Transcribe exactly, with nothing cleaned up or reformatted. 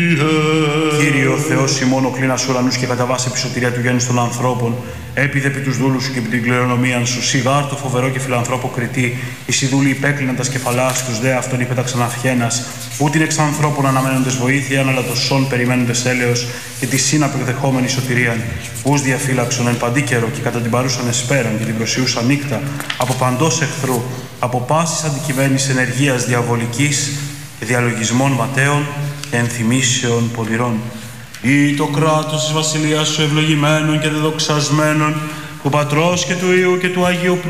Κύριε ο Θεός ημών ο κλίνας ουρανούς και κατά βάση επισωτηρία του γέννους των ανθρώπων, έπιδε επί τους δούλους σου και επί την κληρονομίαν σου, σιγάρ το φοβερό και φιλανθρώπο κριτή, εις οι δούλοι υπέκλειναν τα σκεφαλάς τους, δε αυτόν υπέταξαν αυχένας, ούτιν εξ ανθρώπων αναμένοντες βοήθειαν, αλλά το σών περιμένοντες έλεος και τη σύναπ εκδεχόμενη σωτηρίαν, ους διαφύλαξον εν παντή καιρό και κατά την παρούσαν εσπέραν και την προσιούσαν νύκτα, από παντός εχθρού, από πάσης αντικειμένης ενεργείας διαβολικής και διαλογισμών ματέων και ενθυμίσεων πονηρών. Ή το κράτος της βασιλείας σου ευλογημένων και δεδοξασμένων, του Πατρός και του Υιού και του Αγίου